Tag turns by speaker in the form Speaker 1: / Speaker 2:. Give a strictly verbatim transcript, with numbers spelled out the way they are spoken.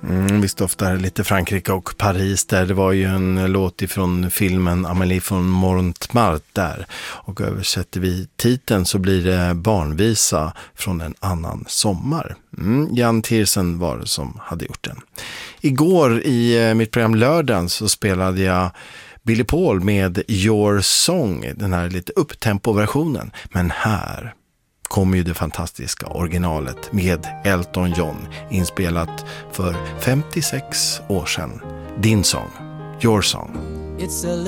Speaker 1: Mm, vi stoftar lite Frankrike och Paris där. Det var ju en låt ifrån filmen Amélie från Montmartre där. Och översätter vi titeln så blir det Barnvisa från en annan sommar. Mm, Jan Tiersen var det som hade gjort den. Igår i mitt program Lördagen så spelade jag Billy Paul med Your Song, den här lite upptempo-versionen. Men här kommer ju det fantastiska originalet med Elton John, inspelat för femtiosex år sedan. Din sång, Your Song.
Speaker 2: It's a